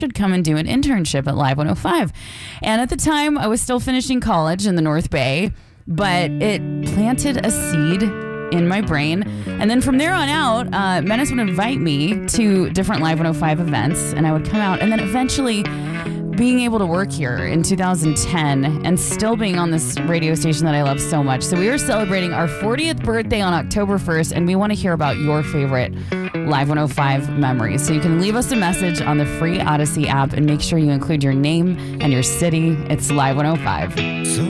should come and do an internship at Live 105. And at the time, I was still finishing college in the North Bay, but it planted a seed in my brain. And then from there on out, Menace would invite me to different Live 105 events, and I would come out. And then eventually being able to work here in 2010 and still being on this radio station that I love so much. So we are celebrating our 40th birthday on October 1st, and we want to hear about your favorite Live 105 memories. So you can leave us a message on the free Odyssey app and make sure you include your name and your city. It's Live 105.